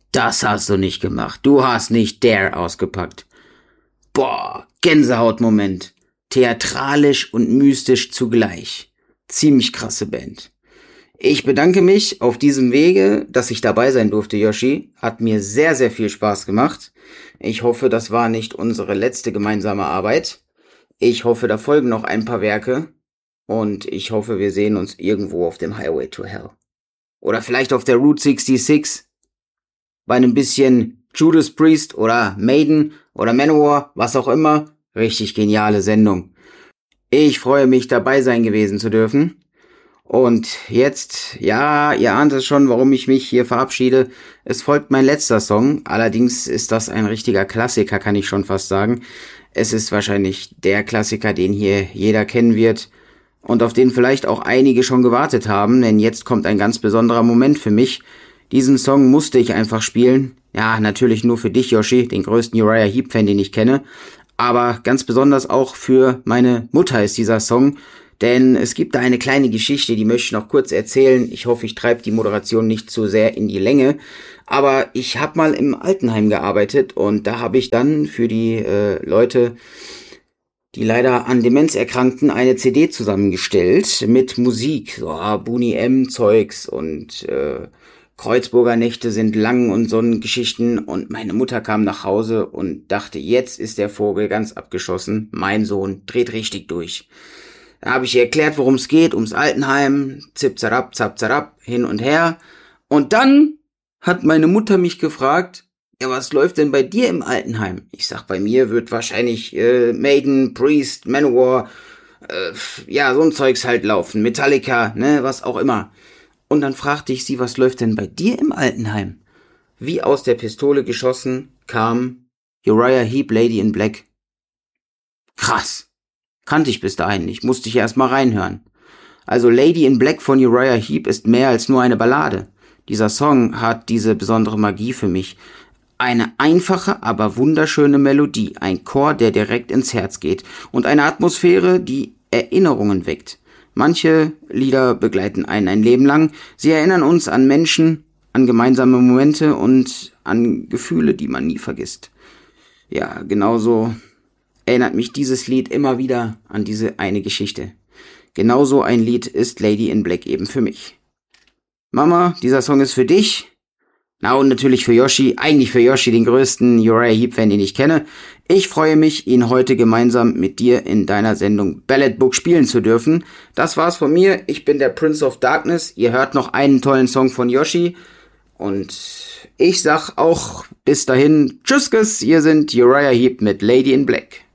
Das hast du nicht gemacht. Du hast nicht Dare ausgepackt. Boah, Gänsehautmoment. Theatralisch und mystisch zugleich. Ziemlich krasse Band. Ich bedanke mich auf diesem Wege, dass ich dabei sein durfte, Yoshi. Hat mir sehr, sehr viel Spaß gemacht. Ich hoffe, das war nicht unsere letzte gemeinsame Arbeit. Ich hoffe, da folgen noch ein paar Werke. Und ich hoffe, wir sehen uns irgendwo auf dem Highway to Hell. Oder vielleicht auf der Route 66. Bei einem bisschen Judas Priest oder Maiden oder Manowar, was auch immer. Richtig geniale Sendung. Ich freue mich, dabei sein gewesen zu dürfen. Und jetzt, ja, ihr ahnt es schon, warum ich mich hier verabschiede. Es folgt mein letzter Song. Allerdings ist das ein richtiger Klassiker, kann ich schon fast sagen. Es ist wahrscheinlich der Klassiker, den hier jeder kennen wird. Und auf den vielleicht auch einige schon gewartet haben, denn jetzt kommt ein ganz besonderer Moment für mich. Diesen Song musste ich einfach spielen. Ja, natürlich nur für dich, Yoshi, den größten Uriah Heep-Fan, den ich kenne. Aber ganz besonders auch für meine Mutter ist dieser Song. Denn es gibt da eine kleine Geschichte, die möchte ich noch kurz erzählen. Ich hoffe, ich treibe die Moderation nicht zu sehr in die Länge. Aber ich habe mal im Altenheim gearbeitet und da habe ich dann für die Leute, die leider an Demenz erkrankten, eine CD zusammengestellt mit Musik. So Buni M Zeugs und Kreuzburger Nächte sind lang und so Geschichten. Und meine Mutter kam nach Hause und dachte, jetzt ist der Vogel ganz abgeschossen. Mein Sohn dreht richtig durch. Da habe ich ihr erklärt, worum es geht, ums Altenheim, zip zarab, zap zarab, hin und her. Und dann hat meine Mutter mich gefragt, ja, was läuft denn bei dir im Altenheim? Ich sag, bei mir wird wahrscheinlich Maiden, Priest, Manowar, ja, so ein Zeugs halt laufen, Metallica, ne, was auch immer. Und dann fragte ich sie, was läuft denn bei dir im Altenheim? Wie aus der Pistole geschossen kam Uriah Heep, Lady in Black. Krass. Kannte ich bis dahin nicht, musste ich erst mal reinhören. Also Lady in Black von Uriah Heep ist mehr als nur eine Ballade. Dieser Song hat diese besondere Magie für mich. Eine einfache, aber wunderschöne Melodie, ein Chor, der direkt ins Herz geht und eine Atmosphäre, die Erinnerungen weckt. Manche Lieder begleiten einen ein Leben lang. Sie erinnern uns an Menschen, an gemeinsame Momente und an Gefühle, die man nie vergisst. Ja, genauso erinnert mich dieses Lied immer wieder an diese eine Geschichte. Genauso ein Lied ist Lady in Black eben für mich. Mama, dieser Song ist für dich. Na und natürlich für Yoshi, eigentlich für Yoshi, den größten Uriah Heep-Fan, den ich kenne. Ich freue mich, ihn heute gemeinsam mit dir in deiner Sendung Ballad Book spielen zu dürfen. Das war's von mir, ich bin der Prince of Darkness. Ihr hört noch einen tollen Song von Yoshi. Und ich sag auch bis dahin, tschüss, ihr sind Uriah Heep mit Lady in Black.